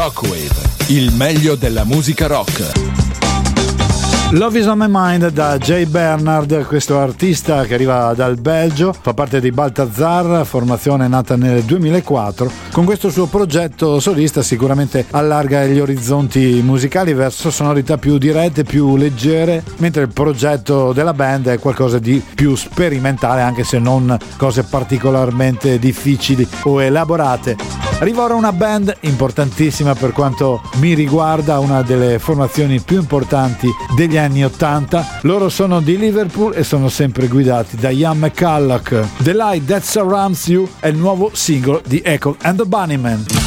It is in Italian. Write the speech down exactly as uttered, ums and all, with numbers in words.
Rockwave, il meglio della musica rock. Love is on my mind da Jay Bernard, questo artista che arriva dal Belgio, fa parte di Balthazar, formazione nata nel duemilaquattro. Con questo suo progetto solista sicuramente allarga gli orizzonti musicali verso sonorità più dirette, più leggere, mentre il progetto della band è qualcosa di più sperimentale, anche se non cose particolarmente difficili o elaborate. Arriva ora una band importantissima per quanto mi riguarda, una delle formazioni più importanti degli anni ottanta. Loro sono di Liverpool e sono sempre guidati da Ian McCulloch. The Light That Surrounds You è il nuovo singolo di Echo and the Bunnymen.